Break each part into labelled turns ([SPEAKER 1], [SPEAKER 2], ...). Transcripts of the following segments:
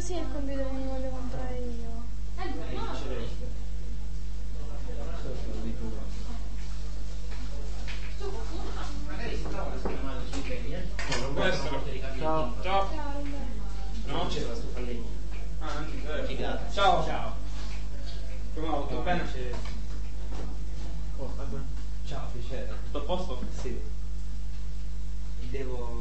[SPEAKER 1] sì, il computer mi voglio comprare io.
[SPEAKER 2] Magari si trova la schermata sui peni, non può essere. Ciao.
[SPEAKER 1] Ciao.
[SPEAKER 2] No, c'era la stufa a legno.
[SPEAKER 3] Ah, anche vero.
[SPEAKER 2] Figata.
[SPEAKER 3] Ciao.
[SPEAKER 2] Ciao.
[SPEAKER 3] Come va? Tutto bene?
[SPEAKER 2] Oh, ciao, piacere.
[SPEAKER 3] Tutto a posto?
[SPEAKER 2] Sì. Devo...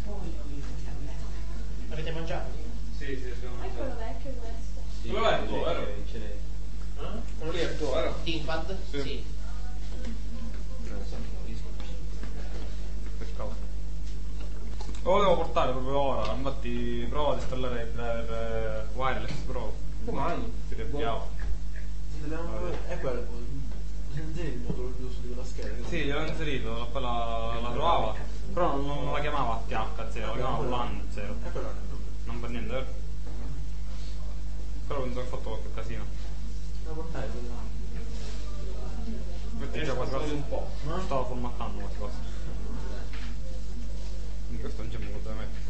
[SPEAKER 2] Avete mangiato?
[SPEAKER 3] Sì, abbiamo
[SPEAKER 1] È quello
[SPEAKER 3] mangiato.
[SPEAKER 1] vecchio questo.
[SPEAKER 3] Sì, quello è il tuo, vero?
[SPEAKER 2] Ce l'hai.
[SPEAKER 3] Quello lì è il tuo, vero?
[SPEAKER 2] Thinkpad? Sì. Non so, non riesco.
[SPEAKER 3] Peccato. Lo volevo portare proprio ora, infatti provo ad installare il driver wireless, però
[SPEAKER 4] Domani?
[SPEAKER 3] si riavviava.
[SPEAKER 4] È quello poi. Bisogna inserire il modulo giusto di quella scheda.
[SPEAKER 3] Sì, gliel'ho inserito, poi la trovava, però non la chiamava TH0, la chiamava LAN 0.
[SPEAKER 4] E quello non è proprio.
[SPEAKER 3] Non per niente, vero? Però penso che ho fatto qualche casino.
[SPEAKER 4] La portare quella.
[SPEAKER 3] Metti già quasi quasi un po'. Non stavo formattando quasi quasi. Quindi questo non c'è molto da mettere.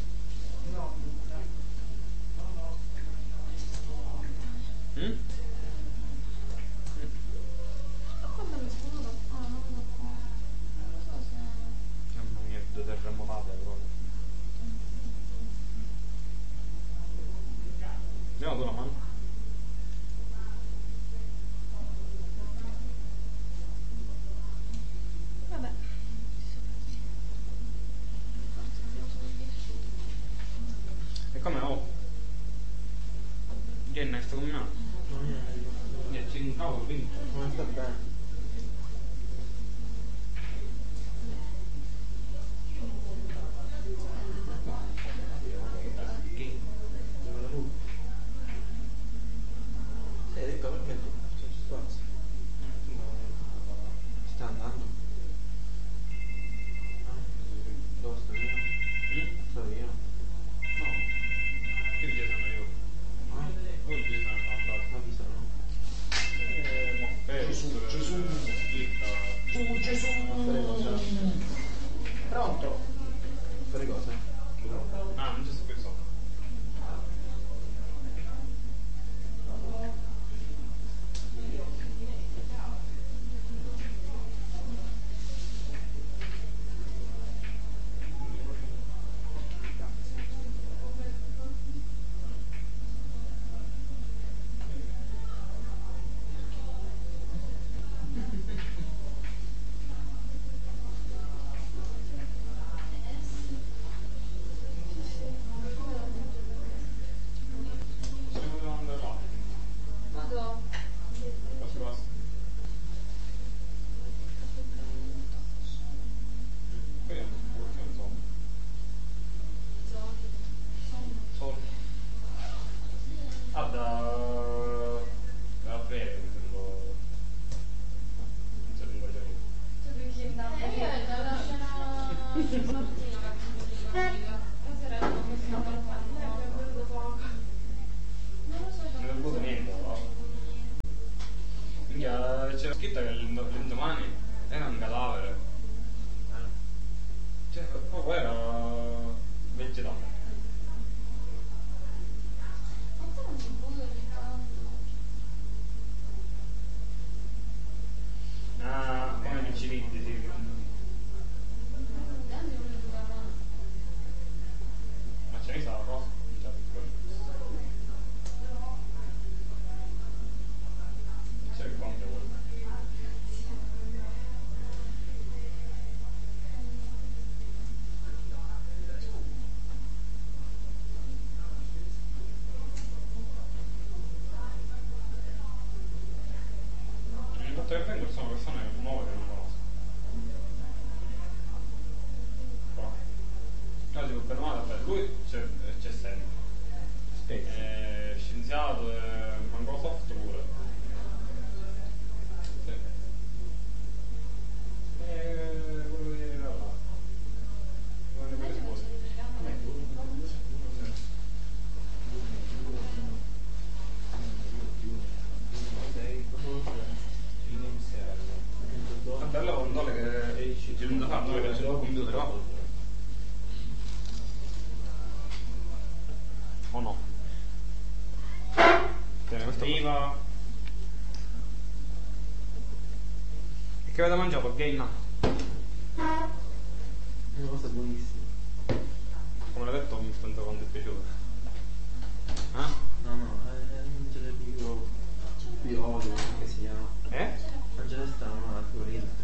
[SPEAKER 1] Ma quando mi sono... Ah, non lo so. Non so se...
[SPEAKER 3] Mamma mia, due terremotate proprio. Andiamo tu la mano.
[SPEAKER 1] Vabbè.
[SPEAKER 3] E come ho? Jenna sta combinando?
[SPEAKER 4] Non è.
[SPEAKER 3] C'è un cavolo, quindi.
[SPEAKER 4] Come sta bene? Ricca, perché c'è spazio? Sta andando? Dove sto io? Sto io?
[SPEAKER 3] No. Che già sono io? Voi già sono andato.
[SPEAKER 4] Ma chi sono?
[SPEAKER 3] Gesù.
[SPEAKER 2] Su, Gesù!
[SPEAKER 4] Fare cosa?
[SPEAKER 2] Pronto?
[SPEAKER 4] Fare cosa?
[SPEAKER 3] Ah, non c'è sto pensato. Se ne potevamo andare là.
[SPEAKER 1] Vado.
[SPEAKER 3] Quasi quasi. Poi non so. Solo. Ah, da breve mi sembra. Non so di cosa dire.
[SPEAKER 1] Io è dalla scena mattina. La sera non mi sono fatta. Non è bevuto poco. Non lo so.
[SPEAKER 3] Non è bevuto niente, no? Minchia, c'era scritto che l'indomani era un cadavere. Cioè, proprio era vegetale.
[SPEAKER 1] Ma tu non si può
[SPEAKER 3] Ah, come picciritti, sì. Ma ce ne sarà rossa? C'è il conto quello. veniva... E che avete mangiato? Gain?
[SPEAKER 4] Una cosa buonissima.
[SPEAKER 3] Come l'ho detto, mi sto quanto è piaciuto. Eh?
[SPEAKER 4] No, mangiare più olio, come si chiama? Mangiare strano, ma più oriente.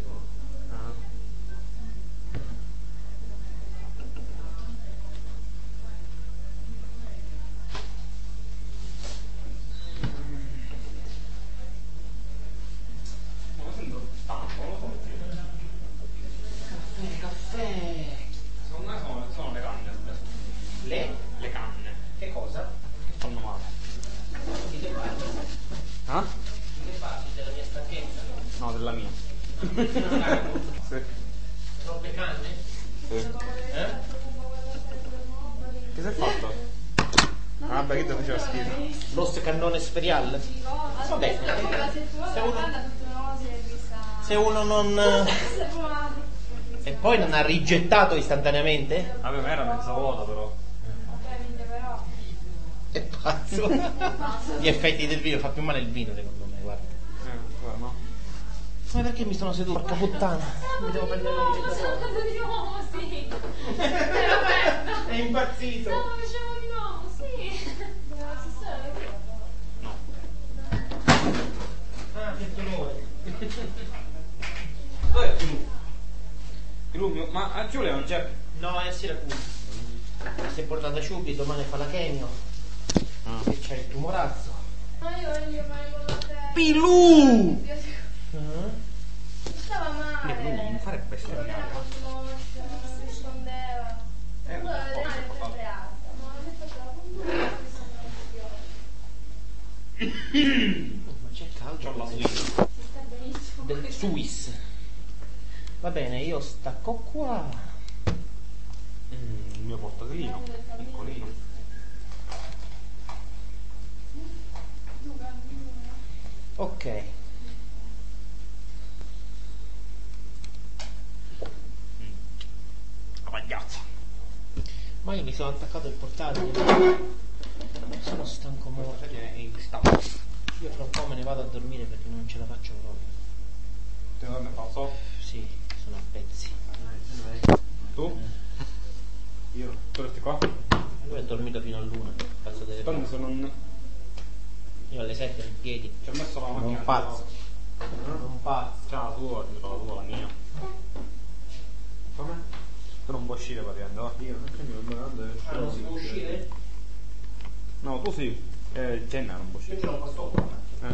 [SPEAKER 3] Ma sento stanco, non lo so.
[SPEAKER 2] Caffè.
[SPEAKER 3] Secondo me sono le canne adesso. Le canne.
[SPEAKER 2] Che cosa?
[SPEAKER 3] Che fanno male.
[SPEAKER 2] Di che parli?
[SPEAKER 3] Ah?
[SPEAKER 2] Di che parli? Della mia stanchezza?
[SPEAKER 3] No, della mia. Sì.
[SPEAKER 2] Troppe canne?
[SPEAKER 3] Sì.
[SPEAKER 2] Eh?
[SPEAKER 3] Che sei fatto? Ah, vabbè, che ti faceva schifo.
[SPEAKER 2] L'osso cannone sperial? Vabbè. Se uno non... E poi non ha rigettato istantaneamente?
[SPEAKER 3] Vabbè, ma era mezza vuota però.
[SPEAKER 2] È pazzo. Gli effetti del vino, fa più male il vino secondo me, guarda.
[SPEAKER 3] Guarda, no.
[SPEAKER 2] Ma perché mi sono seduto? Porca puttana. Mi devo prendere la
[SPEAKER 1] Sì.
[SPEAKER 2] È impazzito.
[SPEAKER 1] No, facevo di nuovo, sì.
[SPEAKER 3] No.
[SPEAKER 2] Ah, che dolore.
[SPEAKER 3] Dov'è Pilu? Pilu, ma a Giulia non c'è?
[SPEAKER 2] No, è a Siracusa. Si è portata Ciubi, domani fa la chemio. E c'è il tumorazzo.
[SPEAKER 1] Ma io voglio fare con la testa.
[SPEAKER 2] Pilù!
[SPEAKER 1] Stava male.
[SPEAKER 3] Non fare
[SPEAKER 1] Non era
[SPEAKER 3] bestemmiare.
[SPEAKER 1] molto moscia, non rispondeva. Allora le mani sempre alta. Ma non è stata la puntura.
[SPEAKER 2] Ma c'è caldo.
[SPEAKER 3] C'ho la
[SPEAKER 2] Si
[SPEAKER 3] suina.
[SPEAKER 1] Si sta benissimo.
[SPEAKER 2] del Swiss. Va bene, io stacco qua.
[SPEAKER 3] Il mio portatino, piccolino.
[SPEAKER 2] Ok.
[SPEAKER 3] La pagliazza.
[SPEAKER 2] Ma io mi sono attaccato il portatile. Sono stanco morto.
[SPEAKER 3] È in stampa.
[SPEAKER 2] Io fra un po' me ne vado a dormire perché non ce la faccio proprio.
[SPEAKER 3] Te ne passo?
[SPEAKER 2] Sì, sono a pezzi.
[SPEAKER 3] Tu? Io? Tu resti qua?
[SPEAKER 2] Lui è dormito fino all'1. Cazzo delle
[SPEAKER 3] Poi mi sono...
[SPEAKER 2] Io alle 7 ero in piedi.
[SPEAKER 3] Ci ho messo la macchina.
[SPEAKER 2] Un pazzo. Un pazzo.
[SPEAKER 3] C'è la tua, la mia.
[SPEAKER 4] Come?
[SPEAKER 3] Tu non puoi uscire praticamente, va?
[SPEAKER 4] Io non credo che
[SPEAKER 2] Ah, non si può uscire?
[SPEAKER 3] No, tu sì. Jenna non può uscire.
[SPEAKER 2] Io ce l'ho qua sopra.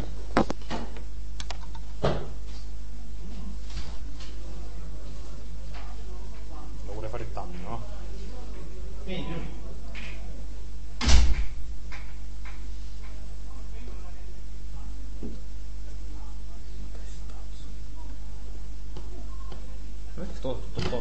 [SPEAKER 3] Lo vuole fare il danno, no?
[SPEAKER 2] Vieni.
[SPEAKER 3] Perché sto tutto